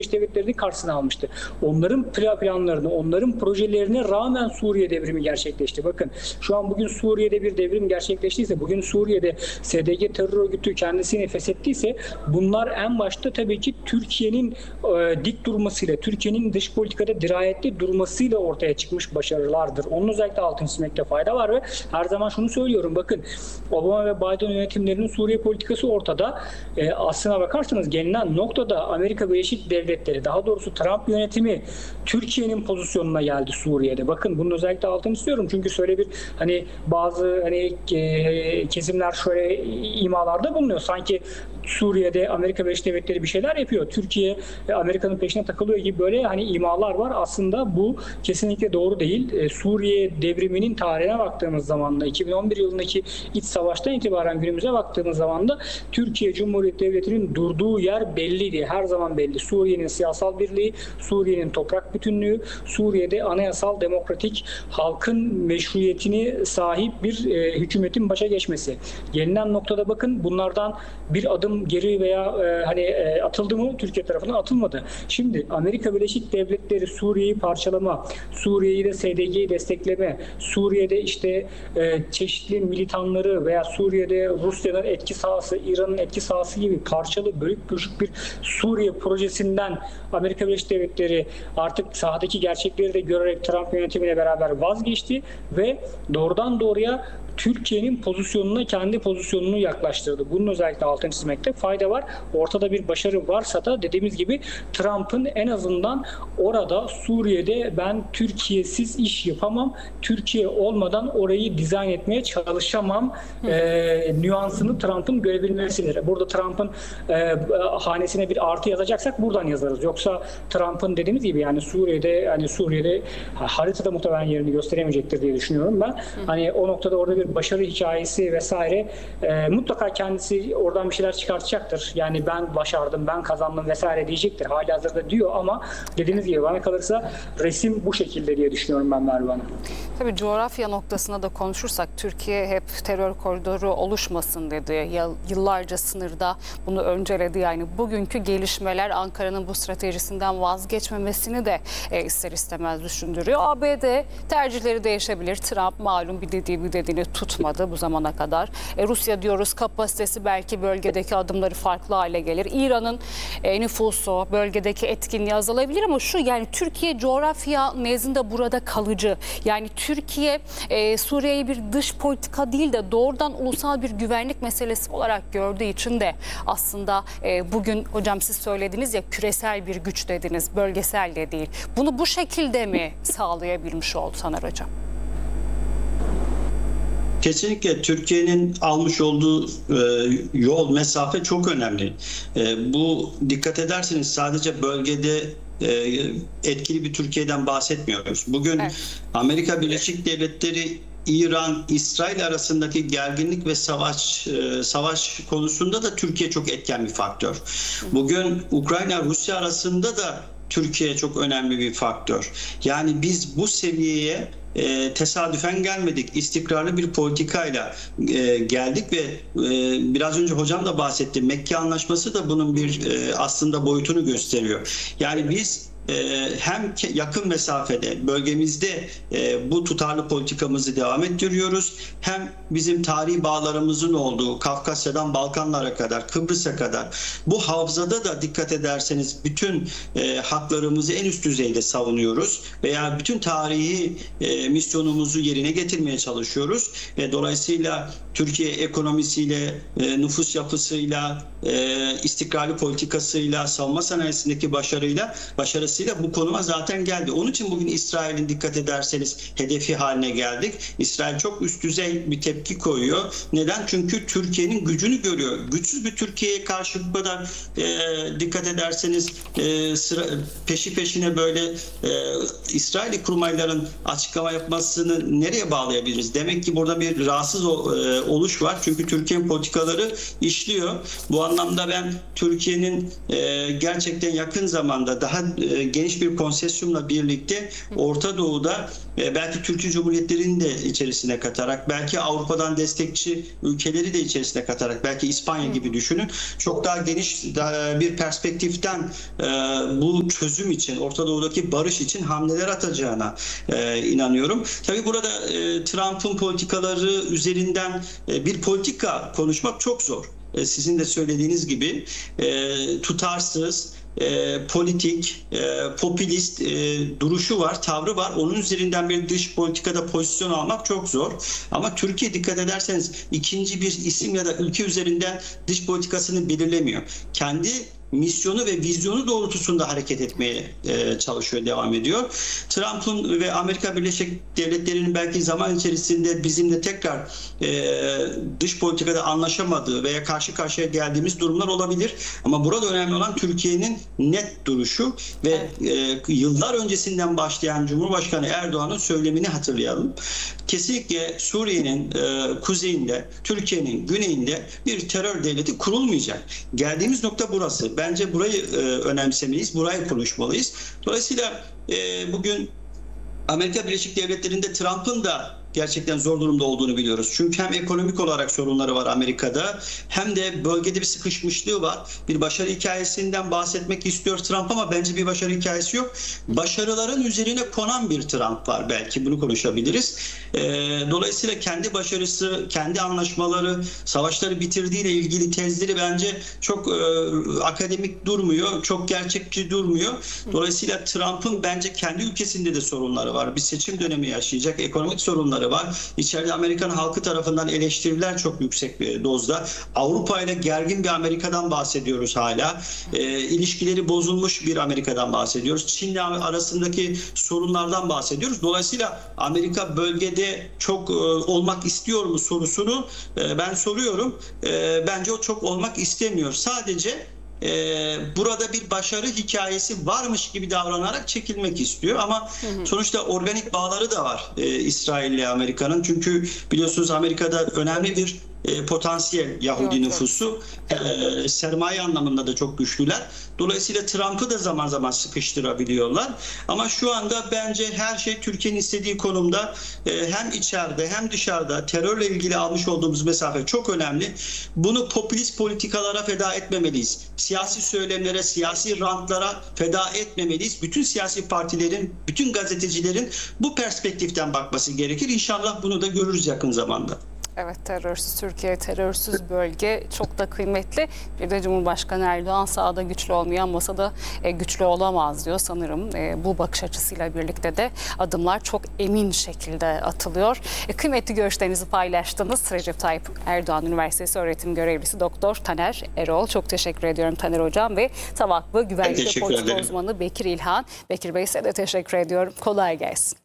Devletleri'nin karşısına almıştı. Onların planlarını, onların projelerine rağmen Suriye devrimi gerçekleşti. Bakın şu an bugün Suriye'de bir devrim gerçekleştiyse, bugün Suriye'de SDG terör örgütü kendisini feshettiyse bunlar en başta tabii ki Türkiye'nin dik durmasıyla, Türkiye'nin dış politikada dirayetli durmasıyla ortaya çıkmış başarılardır. Onun özellikle altını çizmekte fayda var ve her zaman şunu söylüyorum. Bakın Obama ve Biden yönetimlerinin Suriye politikası ortada. Aslına bakarsanız gelinen noktada Amerika Birleşik Devletleri, daha doğrusu Trump yönetimi Türkiye'nin pozisyonuna geldi Suriye'de. Bakın bunun özellikle altını istiyorum. Çünkü şöyle bir bazı kesimler şöyle imalarda bulunuyor. Sanki Suriye'de Amerika Birleşik Devletleri bir şeyler yapıyor. Türkiye Amerika'nın peşine takılıyor gibi böyle imalar var. Aslında bu kesinlikle doğru değil. Suriye devriminin tarihine baktığımız zaman da 2011 yılındaki iç savaştan itibaren günümüze baktığımız zaman da Türkiye Cumhuriyeti Devleti'nin durduğu yer belliydi. Her zaman belli. Suriye'nin siyasal birliği, Suriye'nin toprak bütünlüğü, Suriye'de anayasal demokratik halkın meşruiyetini sahip bir hükümetin başa geçmesi. Gelinen noktada bakın bunlardan bir adım geri veya atıldı mı? Türkiye tarafından atılmadı. Şimdi Amerika Birleşik Devletleri Suriye'yi parçalama, Suriye'yi de SDG'yi destekleme, Suriye'de çeşitli militanları veya Suriye'de Rusya'nın etki sahası, İran'ın etki sahası gibi parçalı, bölük bir Suriye projesinden Amerika Birleşik Devletleri artık sahadaki gerçekleri de görerek Trump yönetimiyle beraber vazgeçti ve doğrudan doğruya Türkiye'nin pozisyonuna kendi pozisyonunu yaklaştırdı. Bunun özellikle altını çizmekte fayda var. Ortada bir başarı varsa da dediğimiz gibi Trump'ın en azından orada Suriye'de ben Türkiye'siz iş yapamam, Türkiye olmadan orayı dizayn etmeye çalışamam nüansını Trump'ın görebilmesidir. Burada Trump'ın hanesine bir artı yazacaksak buradan yazarız. Yoksa Trump'ın dediğimiz gibi Suriye'de haritada muhtemelen yerini gösteremeyecektir diye düşünüyorum ben. O noktada orada bir başarı hikayesi vesaire mutlaka kendisi oradan bir şeyler çıkartacaktır. Yani ben başardım, ben kazandım vesaire diyecektir. Halihazırda diyor ama dediğiniz gibi bana kalırsa resim bu şekilde diye düşünüyorum ben Merve Hanım. Tabii coğrafya noktasına da konuşursak Türkiye hep terör koridoru oluşmasın dedi. Yıllarca sınırda bunu önceledi. Yani bugünkü gelişmeler Ankara'nın bu stratejisinden vazgeçmemesini de ister istemez düşündürüyor. ABD tercihleri değişebilir. Trump malum bir dediğini tutmadı bu zamana kadar. Rusya diyoruz kapasitesi belki bölgedeki adımları farklı hale gelir. İran'ın nüfusu, bölgedeki etkinliği azalabilir ama Türkiye coğrafya nezdinde burada kalıcı. Yani Türkiye Suriye'yi bir dış politika değil de doğrudan ulusal bir güvenlik meselesi olarak gördüğü için de aslında bugün hocam siz söylediniz ya küresel bir güç dediniz, bölgesel de değil. Bunu bu şekilde mi sağlayabilmiş oldu Taner Hocam? Kesinlikle Türkiye'nin almış olduğu yol, mesafe çok önemli. Bu dikkat ederseniz sadece bölgede etkili bir Türkiye'den bahsetmiyoruz. Bugün evet. Amerika Birleşik Devletleri İran, İsrail arasındaki gerginlik ve savaş konusunda da Türkiye çok etken bir faktör. Bugün Ukrayna, Rusya arasında da Türkiye çok önemli bir faktör. Yani biz bu seviyeye tesadüfen gelmedik. İstikrarlı bir politikayla geldik ve biraz önce hocam da bahsetti. Mekke Anlaşması da bunun bir aslında boyutunu gösteriyor. Yani biz hem yakın mesafede bölgemizde bu tutarlı politikamızı devam ettiriyoruz. Hem bizim tarihi bağlarımızın olduğu Kafkasya'dan Balkanlara kadar, Kıbrıs'a kadar bu havzada da dikkat ederseniz bütün haklarımızı en üst düzeyde savunuyoruz veya bütün tarihi misyonumuzu yerine getirmeye çalışıyoruz ve dolayısıyla Türkiye ekonomisiyle, nüfus yapısıyla, istikrarlı politikasıyla, savunma sanayisindeki başarısıyla bu konuma zaten geldi. Onun için bugün İsrail'in dikkat ederseniz hedefi haline geldik. İsrail çok üst düzey bir tepki koyuyor. Neden? Çünkü Türkiye'nin gücünü görüyor. Güçsüz bir Türkiye'ye karşı bu kadar dikkat ederseniz peşine böyle İsrail kurmayların açıklama açıklama yapmasını nereye bağlayabiliriz? Demek ki burada bir rahatsız oluş var. Çünkü Türkiye'nin politikaları işliyor. Bu anlamda ben Türkiye'nin gerçekten yakın zamanda daha geniş bir konsesyumla birlikte Orta Doğu'da belki Türkiye Cumhuriyetlerini de içerisine katarak, belki Avrupa'dan destekçi ülkeleri de içerisine katarak, belki İspanya gibi düşünün, çok daha geniş bir perspektiften bu çözüm için, Orta Doğu'daki barış için hamleler atacağına inanıyorum. Tabii burada Trump'ın politikaları üzerinden bir politika konuşmak çok zor. Sizin de söylediğiniz gibi tutarsız, politik, popülist duruşu var, tavrı var. Onun üzerinden bir dış politikada pozisyon almak çok zor. Ama Türkiye, dikkat ederseniz, ikinci bir isim ya da ülke üzerinden dış politikasını belirlemiyor. Kendi misyonu ve vizyonu doğrultusunda hareket etmeye çalışıyor, devam ediyor. Trump'ın ve Amerika Birleşik Devletleri'nin belki zaman içerisinde bizimle tekrar dış politikada anlaşamadığı veya karşı karşıya geldiğimiz durumlar olabilir. Ama burada önemli olan Türkiye'nin net duruşu ve yıllar öncesinden başlayan Cumhurbaşkanı Erdoğan'ın söylemini hatırlayalım. Kesinlikle Suriye'nin kuzeyinde, Türkiye'nin güneyinde bir terör devleti kurulmayacak. Geldiğimiz nokta burası. Bence burayı önemsemeliyiz, burayı konuşmalıyız. Dolayısıyla bugün Amerika Birleşik Devletleri'nde Trump'ın da gerçekten zor durumda olduğunu biliyoruz. Çünkü hem ekonomik olarak sorunları var Amerika'da, hem de bölgede bir sıkışmışlığı var. Bir başarı hikayesinden bahsetmek istiyor Trump ama bence bir başarı hikayesi yok. Başarıların üzerine konan bir Trump var, belki bunu konuşabiliriz. Dolayısıyla kendi başarısı, kendi anlaşmaları, savaşları bitirdiğiyle ilgili tezleri bence çok akademik durmuyor, çok gerçekçi durmuyor. Dolayısıyla Trump'ın bence kendi ülkesinde de sorunları var. Bir seçim dönemi yaşayacak, ekonomik sorunları var. İçeride Amerikan halkı tarafından eleştiriler çok yüksek bir dozda. Avrupa ile gergin bir Amerika'dan bahsediyoruz hala. İlişkileri bozulmuş bir Amerika'dan bahsediyoruz. Çin'le arasındaki sorunlardan bahsediyoruz. Dolayısıyla Amerika bölgede çok olmak istiyor mu sorusunu ben soruyorum. Bence o çok olmak istemiyor. Sadece burada bir başarı hikayesi varmış gibi davranarak çekilmek istiyor ama sonuçta organik bağları da var İsrail ile Amerika'nın. Çünkü biliyorsunuz Amerika'da önemli bir potansiyel Yahudi nüfusu, sermaye anlamında da çok güçlüler. Dolayısıyla Trump'ı da zaman zaman sıkıştırabiliyorlar. Ama şu anda bence her şey Türkiye'nin istediği konumda. Hem içeride hem dışarıda terörle ilgili almış olduğumuz mesafe çok önemli. Bunu popülist politikalara feda etmemeliyiz. Siyasi söylemlere, siyasi rantlara feda etmemeliyiz. Bütün siyasi partilerin, bütün gazetecilerin bu perspektiften bakması gerekir. İnşallah bunu da görürüz yakın zamanda. Evet, terörsüz Türkiye, terörsüz bölge çok da kıymetli. Bir de Cumhurbaşkanı Erdoğan sahada güçlü olmayan masada güçlü olamaz diyor. Sanırım bu bakış açısıyla birlikte de adımlar çok emin şekilde atılıyor. Kıymetli görüşlerinizi paylaştınız. Recep Tayyip Erdoğan Üniversitesi öğretim görevlisi Doktor Taner Erol. Çok teşekkür ediyorum Taner Hocam ve Tabaklı Güvenlik ve Politika uzmanı Bekir İlhan. Bekir Bey, size de teşekkür ediyorum. Kolay gelsin.